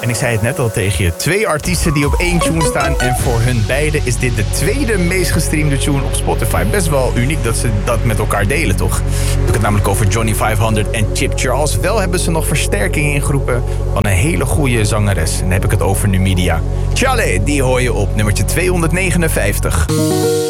En ik zei het net al tegen je. 2 artiesten die op 1 tune staan. En voor hun beiden is dit de 2e meest gestreamde tune op Spotify. Best wel uniek dat ze dat met elkaar delen, toch? Ik heb het namelijk over Johnny 500 en Chip Charles. Wel hebben ze nog versterkingen ingeroepen van een hele goede zangeres. En dan heb ik het over Numidia. Chale, die hoor je op nummertje 259.